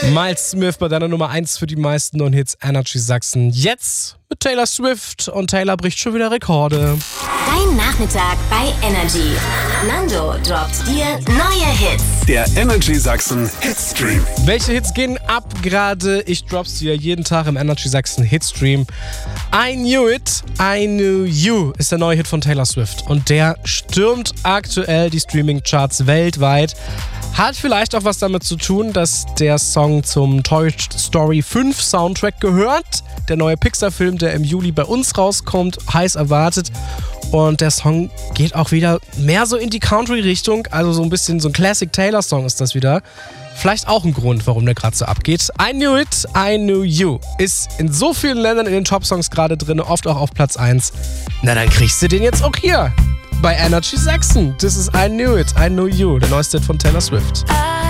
Miles Smith bei deiner Nummer 1 für die meisten neuen Hits Energy Sachsen. Jetzt mit Taylor Swift und Taylor bricht schon wieder Rekorde. Dein Nachmittag bei Energy. Nando droppt dir neue Hits. Der Energy Sachsen Hitstream. Welche Hits gehen ab gerade? Ich drop's dir jeden Tag im Energy Sachsen Hitstream. I Knew It, I Knew You ist der neue Hit von Taylor Swift. Und der stürmt aktuell die Streaming-Charts weltweit. Hat vielleicht auch was damit zu tun, dass der Song zum Toy Story 5 Soundtrack gehört. Der neue Pixar-Film, der im Juli bei uns rauskommt, heiß erwartet. Und der Song geht auch wieder mehr so in die Country-Richtung. Also so ein bisschen so ein Classic-Taylor-Song ist das wieder. Vielleicht auch ein Grund, warum der gerade so abgeht. I Knew It, I Knew You ist in so vielen Ländern in den Top-Songs gerade drin, oft auch auf Platz 1. Na, dann kriegst du den jetzt auch hier bei Energy Sachsen. Das ist I Knew It, I Knew You, der neueste Hit von Taylor Swift.